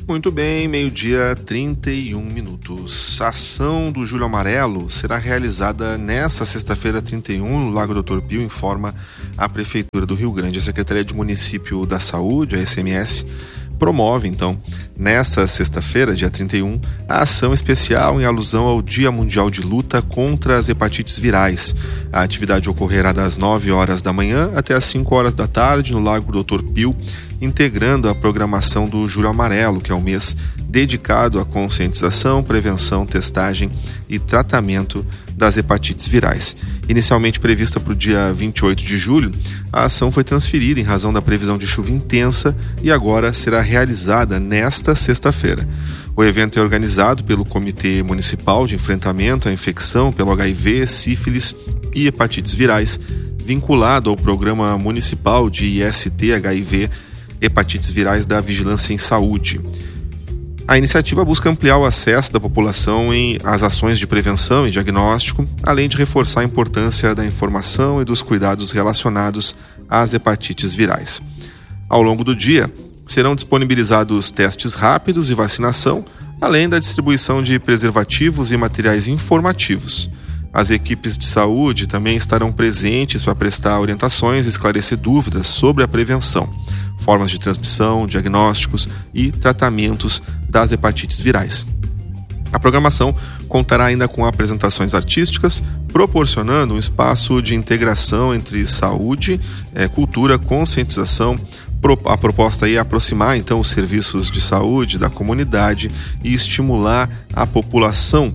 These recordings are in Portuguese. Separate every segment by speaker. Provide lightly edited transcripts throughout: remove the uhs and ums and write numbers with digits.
Speaker 1: Muito bem, meio-dia, 31 minutos. A ação do Julho Amarelo será realizada nesta sexta-feira, 31, no Lago Dr. Pio, informa a Prefeitura do Rio Grande. A Secretaria de Município da Saúde, a SMS, promove, então, nesta sexta-feira, dia 31, a ação especial em alusão ao Dia Mundial de Luta contra as Hepatites Virais. A atividade ocorrerá das 9 horas da manhã até as 5 horas da tarde no Lago Dr. Pio, integrando a programação do Julho Amarelo, que é o mês dedicado à conscientização, prevenção, testagem e tratamento das hepatites virais. Inicialmente prevista para o dia 28 de julho, a ação foi transferida em razão da previsão de chuva intensa e agora será realizada nesta sexta-feira. O evento é organizado pelo Comitê Municipal de Enfrentamento à Infecção pelo HIV, sífilis e hepatites virais, vinculado ao Programa Municipal de IST-HIV, hepatites virais da Vigilância em Saúde. A iniciativa busca ampliar o acesso da população às ações de prevenção e diagnóstico, além de reforçar a importância da informação e dos cuidados relacionados às hepatites virais. Ao longo do dia, serão disponibilizados testes rápidos e vacinação, além da distribuição de preservativos e materiais informativos. As equipes de saúde também estarão presentes para prestar orientações e esclarecer dúvidas sobre a prevenção, formas de transmissão, diagnósticos e tratamentos das hepatites virais. A programação contará ainda com apresentações artísticas, proporcionando um espaço de integração entre saúde, cultura, conscientização. A proposta é aproximar então os serviços de saúde da comunidade e estimular a população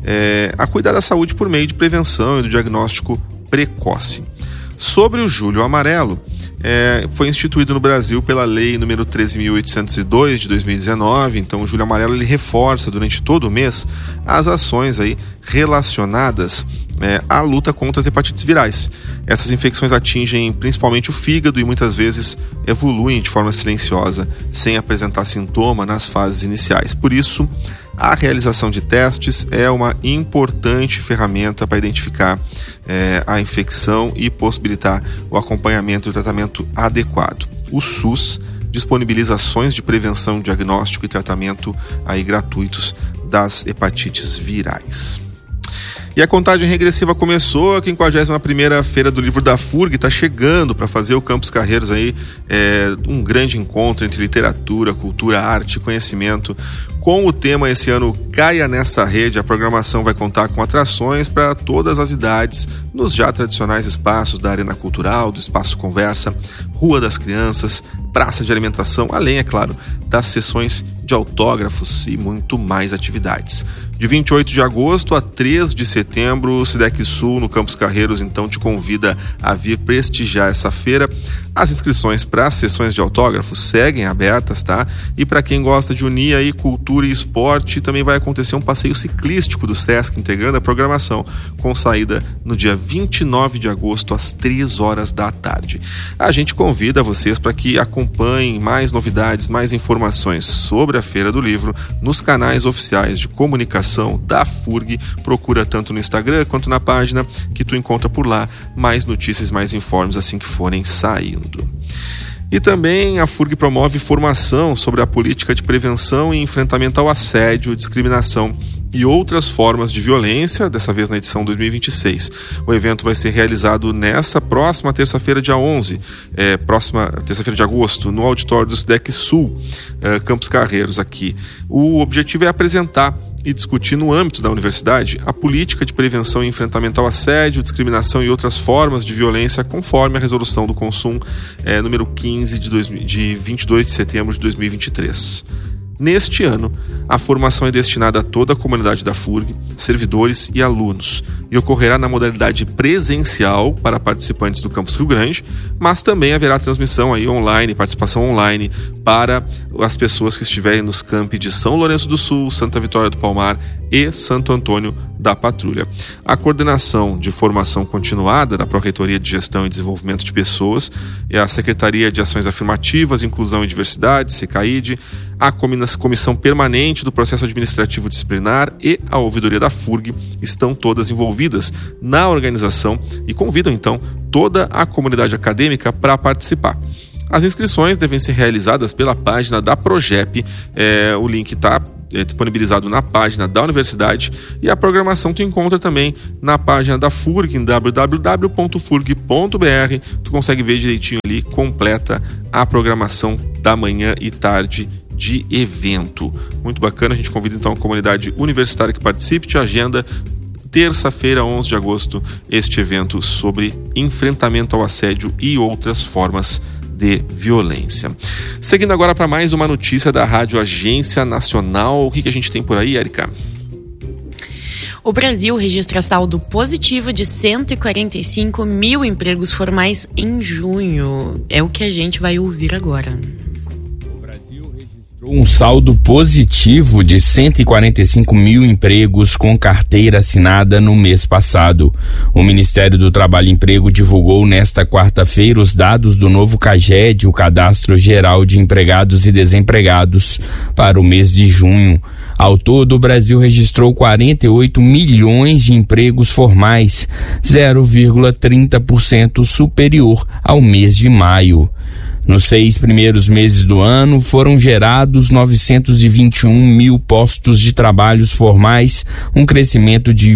Speaker 1: a cuidar da saúde por meio de prevenção e do diagnóstico precoce. Sobre o Julho Amarelo, foi instituído no Brasil pela Lei número 13.802 de 2019. Então o Julho Amarelo ele reforça durante todo o mês as ações aí relacionadas à luta contra as hepatites virais. Essas infecções atingem principalmente o fígado e muitas vezes evoluem de forma silenciosa, sem apresentar sintoma nas fases iniciais. Por isso, a realização de testes é uma importante ferramenta para identificar a infecção e possibilitar o acompanhamento e o tratamento adequado. O SUS disponibiliza ações de prevenção, diagnóstico e tratamento aí gratuitos das hepatites virais. E a contagem regressiva começou, a 51ª Feira do Livro da FURG está chegando para fazer o Campus Carreiros aí, um grande encontro entre literatura, cultura, arte e conhecimento. Com o tema esse ano Caia Nessa Rede, a programação vai contar com atrações para todas as idades, nos já tradicionais espaços da Arena Cultural, do Espaço Conversa, Rua das Crianças, Praça de Alimentação, além, é claro, das sessões de autógrafos e muito mais atividades. De 28 de agosto a 3 de setembro, o SIDEC Sul, no Campus Carreiros, então te convida a vir prestigiar essa feira. As inscrições para as sessões de autógrafos seguem abertas, tá? E para quem gosta de unir aí cultura e esporte, também vai acontecer um passeio ciclístico do Sesc, integrando a programação, com saída no dia 29 de agosto, às 3 horas da tarde. A gente convida vocês para que acompanhem mais novidades, mais informações sobre a Feira do Livro nos canais oficiais de comunicação da FURG. Procura tanto no Instagram quanto na página, que tu encontra por lá mais notícias, mais informes assim que forem saindo. E também a FURG promove formação sobre a política de prevenção e enfrentamento ao assédio, discriminação e outras formas de violência, dessa vez na edição 2026. O evento vai ser realizado nessa próxima terça-feira, dia 11, próxima terça-feira de agosto, no auditório do SIDEC Sul, Campus Carreiros aqui. O objetivo é apresentar e discutir no âmbito da universidade a política de prevenção e enfrentamento ao assédio, discriminação e outras formas de violência, conforme a resolução do Consum número 15 de 22 de setembro de 2023. Neste ano, a formação é destinada a toda a comunidade da FURG, servidores e alunos, e ocorrerá na modalidade presencial para participantes do Campus Rio Grande, mas também haverá transmissão aí online, participação online para as pessoas que estiverem nos campi de São Lourenço do Sul, Santa Vitória do Palmar e Santo Antônio da Patrulha. A coordenação de formação continuada da Pró-Reitoria de Gestão e Desenvolvimento de Pessoas e a Secretaria de Ações Afirmativas, Inclusão e Diversidade, SECAID, a Comissão Permanente do Processo Administrativo Disciplinar e a Ouvidoria da FURG estão todas envolvidas na organização e convidam então toda a comunidade acadêmica para participar. As inscrições devem ser realizadas pela página da Progep, o link está disponibilizado na página da universidade, e a programação tu encontra também na página da FURG, em www.furg.br. Tu consegue ver direitinho ali, completa a programação da manhã e tarde de evento. Muito bacana, a gente convida então a comunidade universitária que participe. De agenda, terça-feira, 11 de agosto, este evento sobre enfrentamento ao assédio e outras formas de violência. Seguindo agora para mais uma notícia da Rádio Agência Nacional. O que a gente tem por aí, Érica?
Speaker 2: O Brasil registra saldo positivo de 145 mil empregos formais em junho. É o que a gente vai ouvir agora.
Speaker 3: Um saldo positivo de 145 mil empregos com carteira assinada no mês passado. O Ministério do Trabalho e Emprego divulgou nesta quarta-feira os dados do novo CAGED, o Cadastro Geral de Empregados e Desempregados, para o mês de junho. Ao todo, o Brasil registrou 48 milhões de empregos formais, 0,30% superior ao mês de maio. Nos 6 primeiros meses do ano, foram gerados 921 mil postos de trabalhos formais, um crescimento de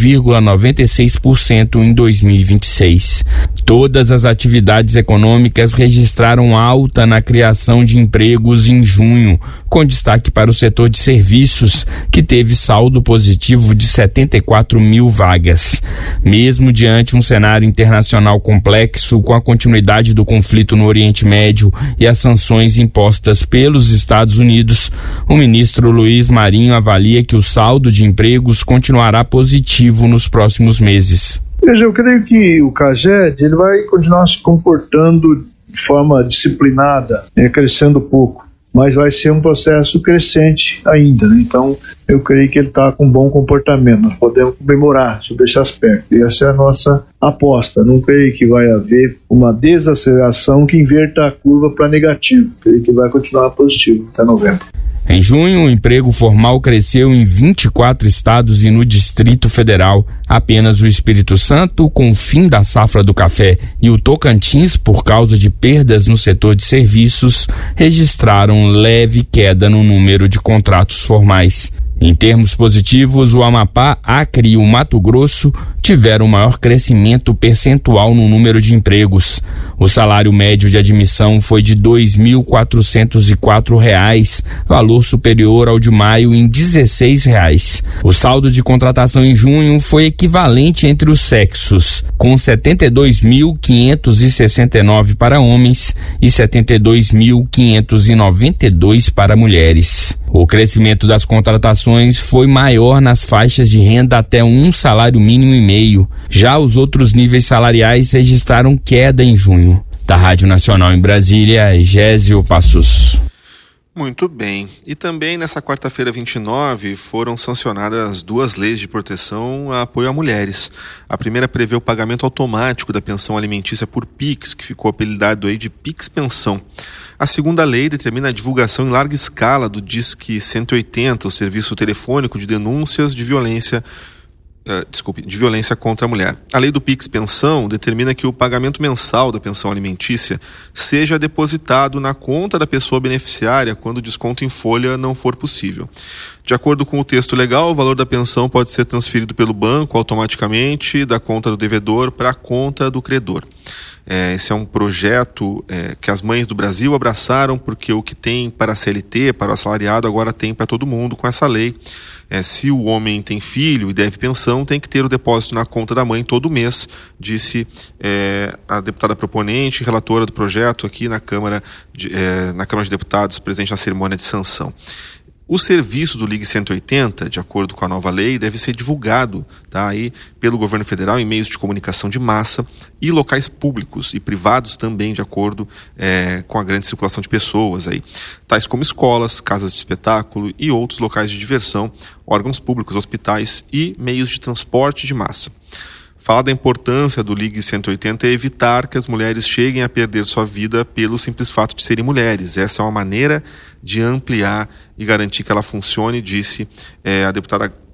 Speaker 3: 1,96% em 2026. Todas as atividades econômicas registraram alta na criação de empregos em junho, com destaque para o setor de serviços, que teve saldo positivo de 74 mil vagas. Mesmo diante um cenário internacional complexo, com a continuidade do conflito no Oriente Médio e as sanções impostas pelos Estados Unidos, o ministro Luiz Marinho avalia que o saldo de empregos continuará positivo nos próximos meses.
Speaker 4: Veja, eu creio que o CAGED ele vai continuar se comportando de forma disciplinada, crescendo pouco, mas vai ser um processo crescente ainda, né? Então eu creio que ele está com bom comportamento, nós podemos comemorar sobre esse aspecto, e essa é a nossa aposta. Não creio que vai haver uma desaceleração que inverta a curva para negativo, creio que vai continuar positivo até novembro.
Speaker 3: Em junho, o emprego formal cresceu em 24 estados e no Distrito Federal. Apenas o Espírito Santo, com o fim da safra do café, e o Tocantins, por causa de perdas no setor de serviços, registraram leve queda no número de contratos formais. Em termos positivos, o Amapá, Acre e o Mato Grosso tiveram maior crescimento percentual no número de empregos. O salário médio de admissão foi de R$ 2.404, valor superior ao de maio em R$ 16. O saldo de contratação em junho foi equivalente entre os sexos, com 72.569 para homens e 72.592 para mulheres. O crescimento das contratações foi maior nas faixas de renda até um salário mínimo e meio. Já os outros níveis salariais registraram queda em junho. Da Rádio Nacional em Brasília, Gésio Passos.
Speaker 1: Muito bem. E também nessa quarta-feira 29 foram sancionadas 2 leis de proteção a apoio a mulheres. A primeira prevê o pagamento automático da pensão alimentícia por Pix, que ficou apelidado aí de Pix Pensão. A segunda lei determina a divulgação em larga escala do Disque 180, o serviço telefônico de denúncias de violência contra a mulher. A lei do Pix Pensão determina que o pagamento mensal da pensão alimentícia seja depositado na conta da pessoa beneficiária quando o desconto em folha não for possível. De acordo com o texto legal, o valor da pensão pode ser transferido pelo banco automaticamente da conta do devedor para a conta do credor. Esse é um projeto que as mães do Brasil abraçaram, porque o que tem para a CLT, para o assalariado, agora tem para todo mundo com essa lei. Se o homem tem filho e deve pensão, tem que ter o depósito na conta da mãe todo mês, disse a deputada proponente e relatora do projeto aqui na Câmara de Deputados, presente na cerimônia de sanção. O serviço do Ligue 180, de acordo com a nova lei, deve ser divulgado aí pelo governo federal em meios de comunicação de massa e locais públicos e privados também, de acordo com a grande circulação de pessoas, tais como escolas, casas de espetáculo e outros locais de diversão, órgãos públicos, hospitais e meios de transporte de massa. Falar da importância do Ligue 180 é evitar que as mulheres cheguem a perder sua vida pelo simples fato de serem mulheres. Essa é uma maneira de ampliar e garantir que ela funcione, disse a deputada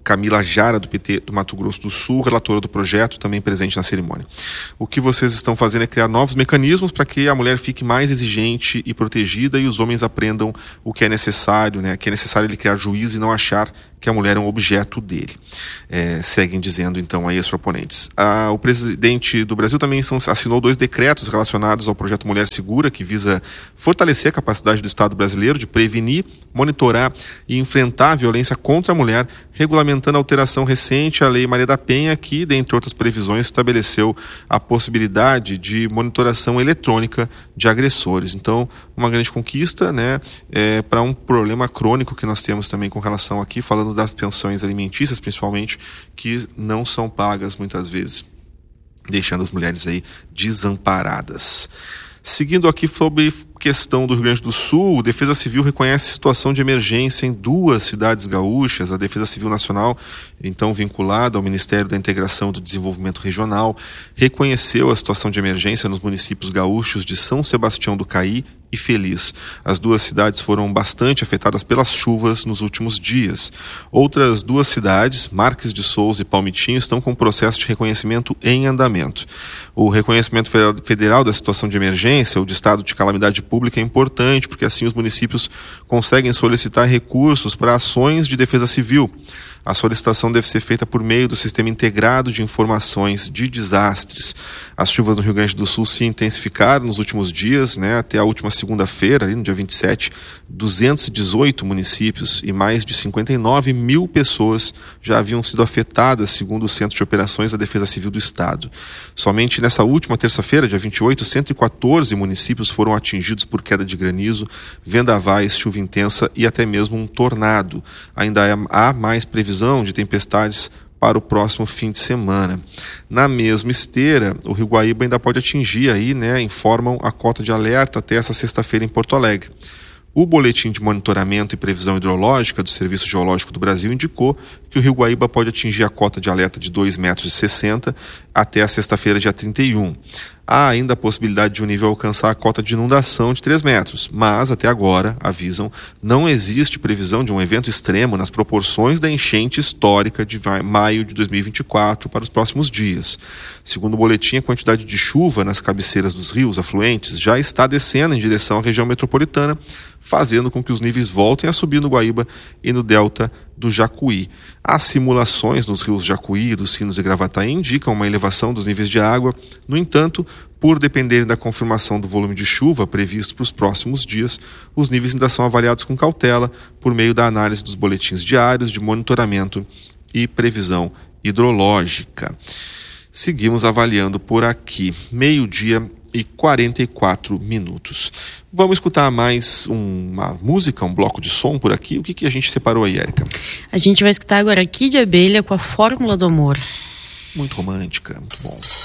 Speaker 1: Camila Jara, do PT do Mato Grosso do Sul, relatora do projeto, também presente na cerimônia. O que vocês estão fazendo é criar novos mecanismos para que a mulher fique mais exigente e protegida e os homens aprendam o que é necessário, né? Que é necessário ele criar juízo e não achar que a mulher é um objeto dele. Seguem dizendo, então, aí os proponentes. O presidente do Brasil também assinou 2 decretos relacionados ao projeto Mulher Segura, que visa fortalecer a capacidade do Estado brasileiro de prevenir, monitorar e enfrentar a violência contra a mulher, regulamentando a alteração recente à Lei Maria da Penha, que, dentre outras previsões, estabeleceu a possibilidade de monitoração eletrônica de agressores. Então, uma grande conquista, né, para um problema crônico que nós temos também com relação aqui, falando das pensões alimentícias, principalmente, que não são pagas muitas vezes, deixando as mulheres aí desamparadas. Seguindo aqui sobre questão do Rio Grande do Sul, a Defesa Civil reconhece situação de emergência em 2 cidades gaúchas. A Defesa Civil Nacional, então vinculada ao Ministério da Integração e do Desenvolvimento Regional, reconheceu a situação de emergência nos municípios gaúchos de São Sebastião do Caí e Feliz. As 2 cidades foram bastante afetadas pelas chuvas nos últimos dias. Outras 2 cidades, Marques de Souza e Palmitinho, estão com o processo de reconhecimento em andamento. O reconhecimento federal da situação de emergência ou de estado de calamidade pública é importante, porque assim os municípios conseguem solicitar recursos para ações de defesa civil. A solicitação deve ser feita por meio do Sistema Integrado de Informações de Desastres. As chuvas no Rio Grande do Sul se intensificaram nos últimos dias, né, até a última segunda-feira, no dia 27, 218 municípios e mais de 59 mil pessoas já haviam sido afetadas, segundo o Centro de Operações da Defesa Civil do Estado. Somente nessa última terça-feira, dia 28, 114 municípios foram atingidos por queda de granizo, vendavais, chuva intensa e até mesmo um tornado. Ainda há mais previsão de tempestades para o próximo fim de semana. Na mesma esteira, o Rio Guaíba ainda pode atingir aí, né, informam a cota de alerta até essa sexta-feira em Porto Alegre. O boletim de monitoramento e previsão hidrológica do Serviço Geológico do Brasil indicou que o Rio Guaíba pode atingir a cota de alerta de 2,60 metros até a sexta-feira, dia 31. Há ainda a possibilidade de o nível alcançar a cota de inundação de 3 metros, mas até agora, avisam, não existe previsão de um evento extremo nas proporções da enchente histórica de maio de 2024 para os próximos dias. Segundo o boletim, a quantidade de chuva nas cabeceiras dos rios afluentes já está descendo em direção à região metropolitana, fazendo com que os níveis voltem a subir no Guaíba e no delta do Jacuí. As simulações nos rios Jacuí, dos Sinos e Gravataí indicam uma elevação dos níveis de água. No entanto, por dependerem da confirmação do volume de chuva previsto para os próximos dias, os níveis ainda são avaliados com cautela por meio da análise dos boletins diários de monitoramento e previsão hidrológica. Seguimos avaliando por aqui, 12:44. Vamos escutar mais uma música, um bloco de som por aqui. O que a gente separou aí, Érica?
Speaker 2: A gente vai escutar agora Kid Abelha com a Fórmula do Amor.
Speaker 1: Muito romântica, muito bom.